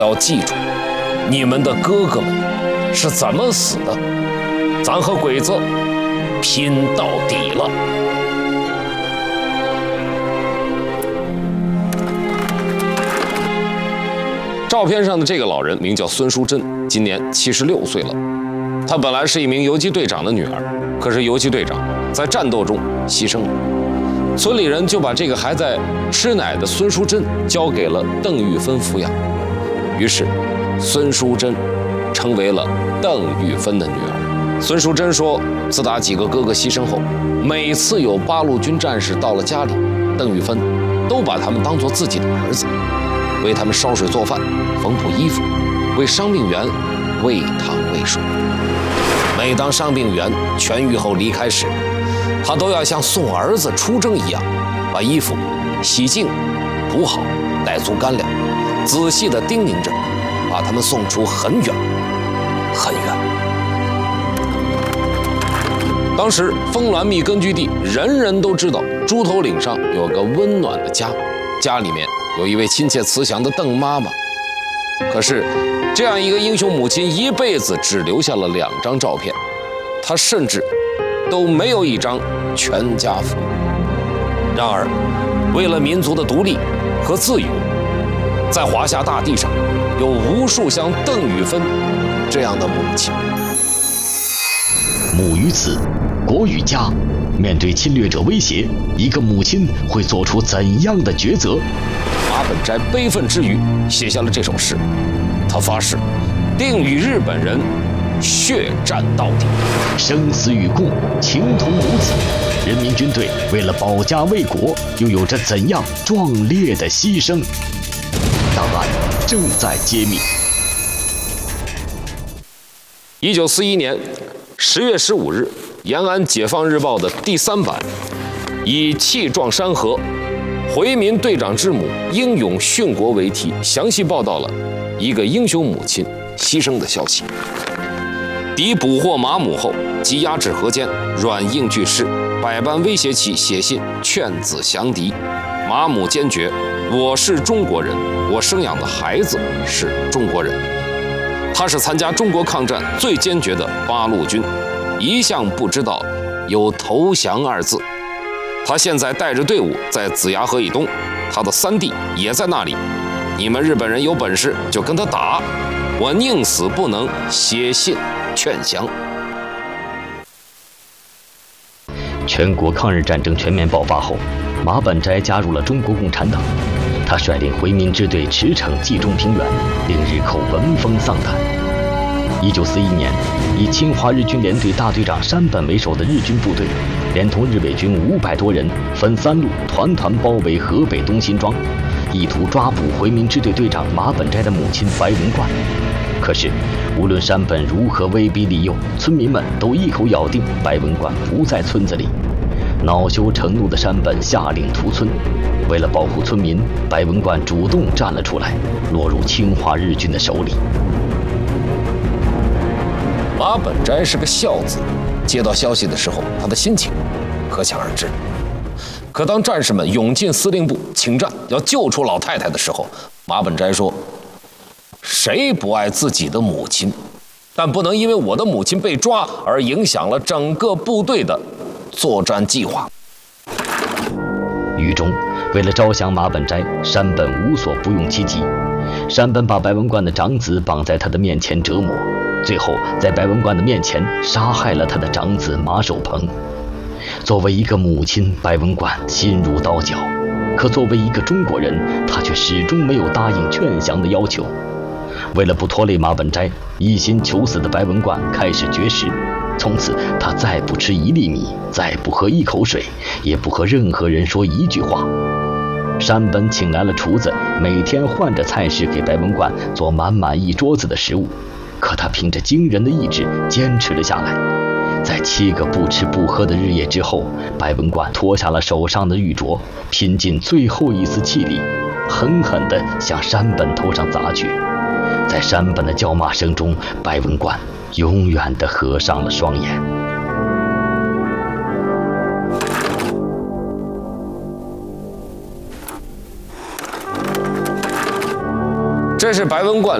要记住，你们的哥哥们是怎么死的，咱和鬼子拼到底了。照片上的这个老人名叫孙淑珍，今年76岁了。她本来是一名游击队长的女儿，可是游击队长在战斗中牺牲了。村里人就把这个还在吃奶的孙淑珍交给了邓玉芬抚养。于是，孙淑珍成为了邓玉芬的女儿。孙淑珍说，自打几个哥哥牺牲后，每次有八路军战士到了家里，邓玉芬都把他们当作自己的儿子，为他们烧水做饭、缝补衣服，为伤病员喂汤喂水。每当伤病员痊愈后离开时，他都要像送儿子出征一样，把衣服洗净、补好，带足干粮，仔细地叮咛着，把他们送出很远很远。当时丰峦密根据地人人都知道，猪头岭上有个温暖的家，家里面有一位亲切慈祥的邓妈妈。可是这样一个英雄母亲一辈子只留下了2张照片，她甚至都没有一张全家福。然而为了民族的独立和自由，在华夏大地上有无数像邓玉芬这样的母亲。 母于子，国与家，面对侵略者威胁，一个母亲会做出怎样的抉择？ 马本斋悲愤之余写下了这首诗，他发誓定与日本人血战到底， 生死与共，情同母子。人民军队为了保家卫国，又有着怎样壮烈的牺牲？档案正在揭秘。 1941年10月15日，延安解放日报的第3版以气壮山河、回民队长之母英勇殉国为题，详细报道了一个英雄母亲牺牲的消息。敌捕获马母后，即押至河间，软硬俱施，百般威胁其写信劝子降敌。马母坚决：我是中国人，我生养的孩子是中国人。他是参加中国抗战最坚决的八路军，一向不知道有投降2字。他现在带着队伍在子牙河以东，他的3弟也在那里。你们日本人有本事就跟他打，我宁死不能写信劝降。 全国抗日战争全面爆发后，马本斋加入了中国共产党。他率领回民支队驰骋冀中平原，令日寇闻风丧胆。1941年，以侵华日军联队大队长山本为首的日军部队，连同日伪军500多人，分3路团团包围河北东辛庄，意图抓捕回民支队队长马本斋的母亲白文冠。可是，无论山本如何威逼利诱，村民们都一口咬定白文冠不在村子里。恼羞成怒的山本下令屠村。为了保护村民，白文冠主动站了出来，落入侵华日军的手里。 马本斋是个孝子，接到消息的时候，他的心情可想而知。可当战士们涌进司令部请战，要救出老太太的时候，马本斋说：谁不爱自己的母亲？但不能因为我的母亲被抓而影响了整个部队的作战计划。 狱中，为了招降马本斋，山本无所不用其极。山本把白文冠的长子绑在他的面前折磨，最后在白文冠的面前杀害了他的长子马守鹏。作为一个母亲，白文冠心如刀绞，可作为一个中国人，他却始终没有答应劝降的要求。为了不拖累马本斋，一心求死的白文冠开始绝食。从此，他再不吃1粒米，再不喝1口水，也不和任何人说1句话。山本请来了厨子，每天换着菜式给白文冠做满满1桌子的食物。可他凭着惊人的意志坚持了下来。在7个不吃不喝的日夜之后，白文冠脱下了手上的玉镯，拼尽最后一丝气力，狠狠地向山本头上砸去。在山本的叫骂声中，白文冠永远地合上了双眼。 这是白文冠